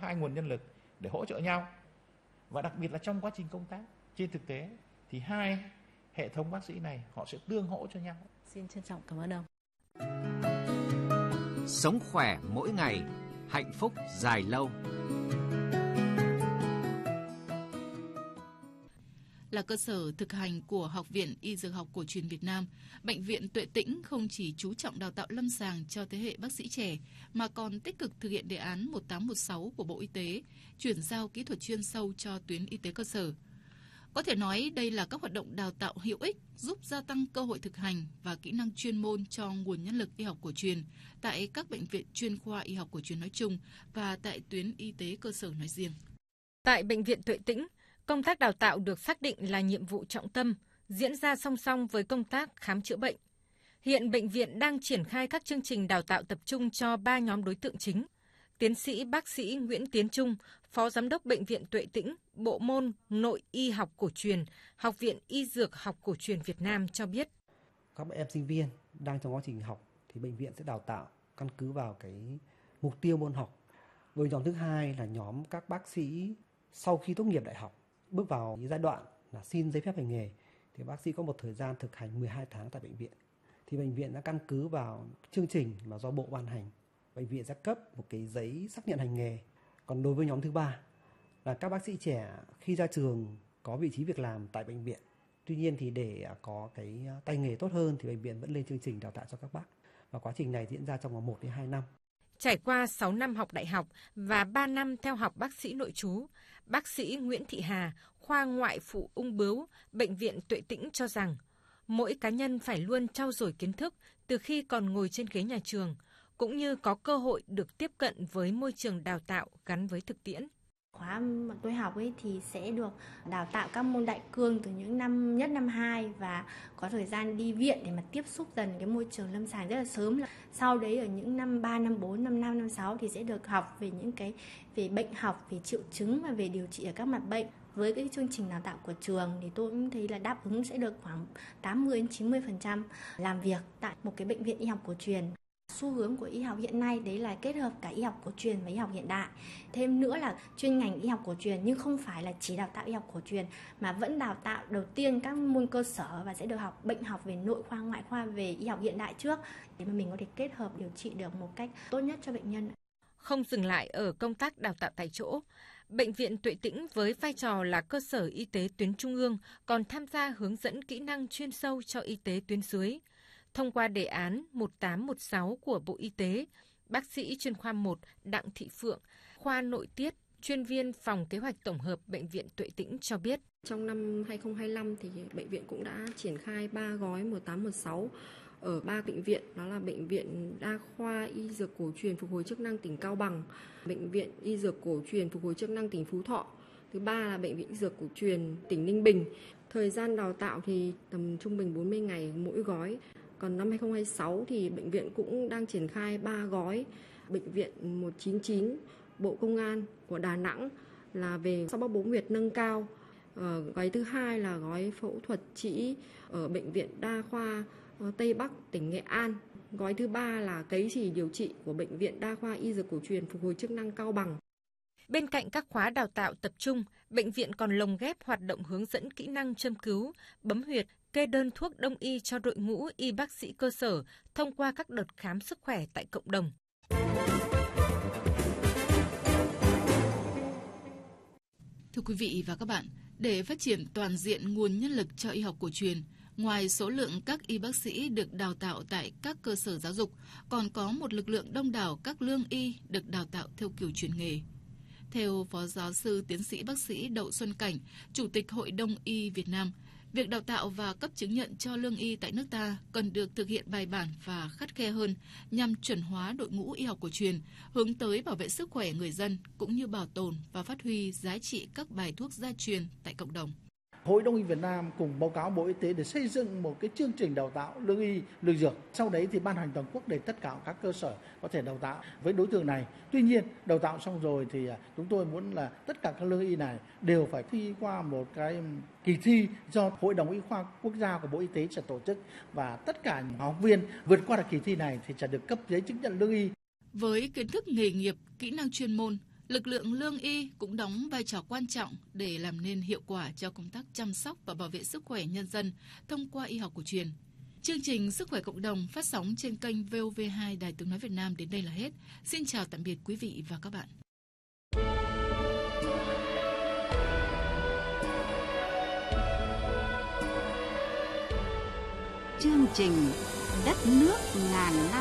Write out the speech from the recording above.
khai nguồn nhân lực để hỗ trợ nhau. Và đặc biệt là trong quá trình công tác, trên thực tế thì hai hệ thống bác sĩ này họ sẽ tương hỗ cho nhau. Xin trân trọng cảm ơn ông. Sống khỏe mỗi ngày, hạnh phúc dài lâu. Là cơ sở thực hành của Học viện Y Dược học Cổ truyền Việt Nam, Bệnh viện Tuệ Tĩnh không chỉ chú trọng đào tạo lâm sàng cho thế hệ bác sĩ trẻ, mà còn tích cực thực hiện đề án 1816 của Bộ Y tế, chuyển giao kỹ thuật chuyên sâu cho tuyến y tế cơ sở. Có thể nói đây là các hoạt động đào tạo hữu ích giúp gia tăng cơ hội thực hành và kỹ năng chuyên môn cho nguồn nhân lực y học cổ truyền tại các bệnh viện chuyên khoa y học cổ truyền nói chung và tại tuyến y tế cơ sở nói riêng. Tại Bệnh viện Tuệ Tĩnh, công tác đào tạo được xác định là nhiệm vụ trọng tâm, diễn ra song song với công tác khám chữa bệnh. Hiện bệnh viện đang triển khai các chương trình đào tạo tập trung cho 3 nhóm đối tượng chính. Tiến sĩ bác sĩ Nguyễn Tiến Trung, Phó Giám đốc Bệnh viện Tuệ Tĩnh, Bộ môn Nội y học cổ truyền, Học viện Y Dược học Cổ truyền Việt Nam cho biết. Các em sinh viên đang trong quá trình học thì bệnh viện sẽ đào tạo căn cứ vào cái mục tiêu môn học. Với nhóm thứ hai là nhóm các bác sĩ sau khi tốt nghiệp đại học, bước vào giai đoạn là xin giấy phép hành nghề thì bác sĩ có một thời gian thực hành 12 tháng tại bệnh viện. Thì bệnh viện đã căn cứ vào chương trình mà do Bộ ban hành, bệnh viện sẽ cấp một cái giấy xác nhận hành nghề. Còn đối với nhóm thứ ba là các bác sĩ trẻ khi ra trường có vị trí việc làm tại bệnh viện. Tuy nhiên thì để có cái tay nghề tốt hơn thì bệnh viện vẫn lên chương trình đào tạo cho các bác. Và quá trình này diễn ra trong vòng 1 đến 2 năm. Trải qua 6 năm học đại học và 3 năm theo học bác sĩ nội trú, bác sĩ Nguyễn Thị Hà, khoa ngoại phụ ung bướu, Bệnh viện Tuệ Tĩnh cho rằng mỗi cá nhân phải luôn trau dồi kiến thức từ khi còn ngồi trên ghế nhà trường, cũng như có cơ hội được tiếp cận với môi trường đào tạo gắn với thực tiễn. Khóa mà tôi học ấy thì sẽ được đào tạo các môn đại cương từ những năm nhất, năm 2 và có thời gian đi viện để mà tiếp xúc dần cái môi trường lâm sàng rất là sớm. Sau đấy ở những năm 3, năm 4, năm 5, năm 6 thì sẽ được học về những cái về bệnh học, về triệu chứng và về điều trị ở các mặt bệnh. Với cái chương trình đào tạo của trường thì tôi cũng thấy là đáp ứng sẽ được khoảng 80-90% làm việc tại một cái bệnh viện y học cổ truyền. Xu hướng của y học hiện nay đấy là kết hợp cả y học cổ truyền và y học hiện đại. Thêm nữa là chuyên ngành y học cổ truyền nhưng không phải là chỉ đào tạo y học cổ truyền mà vẫn đào tạo đầu tiên các môn cơ sở và sẽ được học bệnh học về nội khoa, ngoại khoa, về y học hiện đại trước để mà mình có thể kết hợp điều trị được một cách tốt nhất cho bệnh nhân. Không dừng lại ở công tác đào tạo tại chỗ, Bệnh viện Tuệ Tĩnh với vai trò là cơ sở y tế tuyến trung ương còn tham gia hướng dẫn kỹ năng chuyên sâu cho y tế tuyến dưới. Thông qua đề án 1816 của Bộ Y tế, bác sĩ chuyên khoa 1 Đặng Thị Phượng, khoa nội tiết, chuyên viên phòng kế hoạch tổng hợp Bệnh viện Tuệ Tĩnh cho biết. Trong năm 2025 thì bệnh viện cũng đã triển khai 3 gói 1816 ở 3 bệnh viện, đó là Bệnh viện Đa khoa Y Dược Cổ truyền Phục hồi chức năng tỉnh Cao Bằng, Bệnh viện Y Dược Cổ truyền Phục hồi chức năng tỉnh Phú Thọ, thứ ba là Bệnh viện Y Dược Cổ truyền tỉnh Ninh Bình. Thời gian đào tạo thì tầm trung bình 40 ngày mỗi gói. Còn năm 2026 thì bệnh viện cũng đang triển khai 3 gói. Bệnh viện 199 Bộ Công an của Đà Nẵng là về sau bóp bướu nguyệt nâng cao. Gói thứ hai là gói phẫu thuật trĩ ở Bệnh viện Đa khoa Tây Bắc tỉnh Nghệ An. Gói thứ ba là cấy chỉ điều trị của Bệnh viện Đa khoa Y Dược Cổ truyền Phục hồi chức năng Cao Bằng. Bên cạnh các khóa đào tạo tập trung, bệnh viện còn lồng ghép hoạt động hướng dẫn kỹ năng châm cứu, bấm huyệt, kê đơn thuốc đông y cho đội ngũ y bác sĩ cơ sở thông qua các đợt khám sức khỏe tại cộng đồng. Thưa quý vị và các bạn, để phát triển toàn diện nguồn nhân lực cho y học cổ truyền, ngoài số lượng các y bác sĩ được đào tạo tại các cơ sở giáo dục, còn có một lực lượng đông đảo các lương y được đào tạo theo kiểu chuyển nghề. Theo Phó Giáo sư Tiến sĩ Bác sĩ Đậu Xuân Cảnh, Chủ tịch Hội Đông y Việt Nam, việc đào tạo và cấp chứng nhận cho lương y tại nước ta cần được thực hiện bài bản và khắt khe hơn nhằm chuẩn hóa đội ngũ y học cổ truyền, hướng tới bảo vệ sức khỏe người dân cũng như bảo tồn và phát huy giá trị các bài thuốc gia truyền tại cộng đồng. Hội Đông y Việt Nam cùng báo cáo Bộ Y tế để xây dựng một cái chương trình đào tạo lương y, lương dược. Sau đấy thì ban hành toàn quốc để tất cả các cơ sở có thể đào tạo với đối tượng này. Tuy nhiên, đào tạo xong rồi thì chúng tôi muốn là tất cả các lương y này đều phải thi qua một cái kỳ thi do Hội đồng Y khoa Quốc gia của Bộ Y tế sẽ tổ chức và tất cả những học viên vượt qua được kỳ thi này thì sẽ được cấp giấy chứng nhận lương y. Với kiến thức nghề nghiệp, kỹ năng chuyên môn, Lực lượng lương y cũng đóng vai trò quan trọng để làm nên hiệu quả cho công tác chăm sóc và bảo vệ sức khỏe nhân dân thông qua y học cổ truyền. Chương trình Sức khỏe cộng đồng phát sóng trên kênh VOV2 Đài Tiếng nói Việt Nam đến đây là hết. Xin chào tạm biệt quý vị và các bạn. Chương trình Đất nước ngàn năm.